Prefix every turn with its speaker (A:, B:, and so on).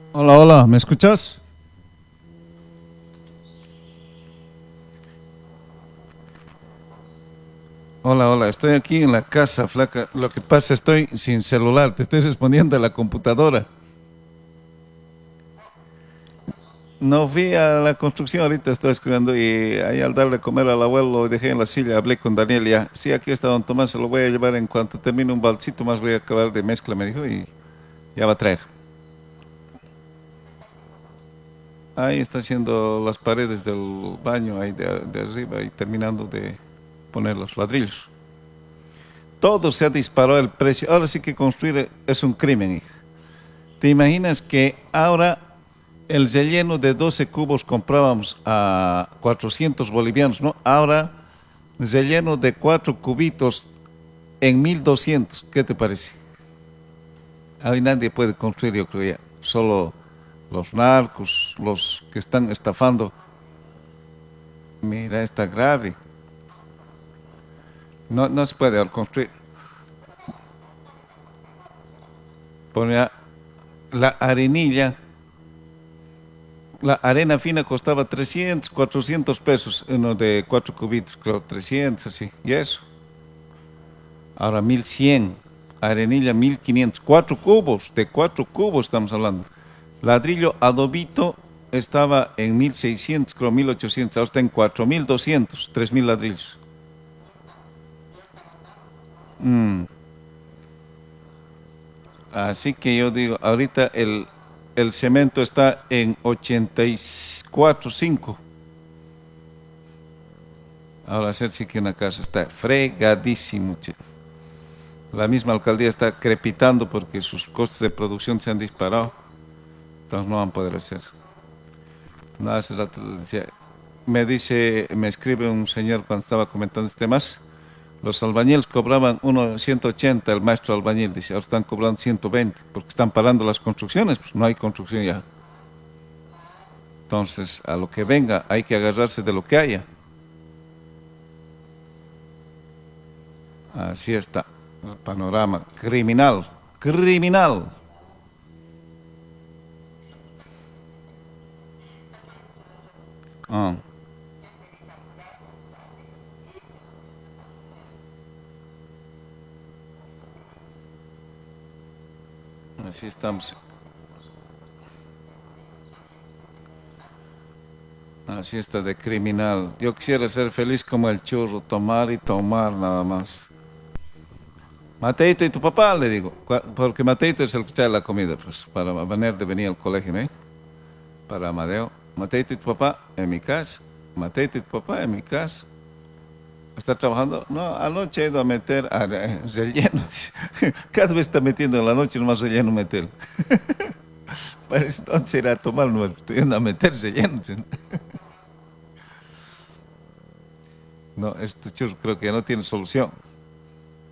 A: Hola, hola, ¿me escuchas? Hola, hola, estoy aquí en la casa, flaca. Lo que pasa, estoy sin celular, te estoy respondiendo a la computadora. No fui a la construcción, ahorita estoy escribiendo y ahí al darle a comer al abuelo lo dejé en la silla, hablé con Daniel ya. Sí, aquí está don Tomás, se lo voy a llevar en cuanto termine un balsito más, voy a acabar de mezcla, me dijo, y ya va a traer. Ahí está haciendo las paredes del baño, ahí de arriba, y terminando de poner los ladrillos. Todo se ha disparado el precio. Ahora sí que construir es un crimen, hija. ¿Te imaginas que ahora el relleno de 12 cubos comprábamos a 400 bolivianos, ¿no? Ahora relleno de 4 cubitos en 1200. ¿Qué te parece? Ahí nadie puede construir, yo creo ya. Solo los narcos, los que están estafando. Mira, está grave. No, no se puede ahora construir. Ponía la arenilla. La arena fina costaba 300, 400 pesos, uno de 4 cubitos, creo, 300, así. Y eso. Ahora 1100, arenilla 1500, 4 cubos, de 4 cubos estamos hablando. Ladrillo adobito estaba en 1600, creo 1800, ahora está en 4200, 3000 ladrillos. Así que yo digo, ahorita el cemento está en 84, 5. Ahora hacer sí que una casa está fregadísimo, che. La misma alcaldía está crepitando porque sus costos de producción se han disparado, entonces no van a poder hacer. No, hace rato le decía, me escribe un señor cuando estaba comentando este temas, los albañiles cobraban 180 el maestro albañil, dice, ahora están cobrando 120 porque están parando las construcciones, pues no hay construcción ya. Entonces, a lo que venga, hay que agarrarse de lo que haya. Así está el panorama criminal, criminal. Ah, así estamos. Así está de criminal. Yo quisiera ser feliz como el churro, tomar y tomar nada más. Mateito y tu papá, le digo, porque Mateito es el que trae la comida, pues, para venir de venir al colegio, ¿no? Para Amadeo. Mateito y tu papá en mi casa. Mateito y tu papá en mi casa. ¿Está trabajando? No, anoche he ido a meter relleno. Dice. Cada vez está metiendo en la noche nomás relleno meter. Parece entonces ir a tomar, no, estoy yendo a meter relleno. Dice. No, este churro creo que ya no tiene solución.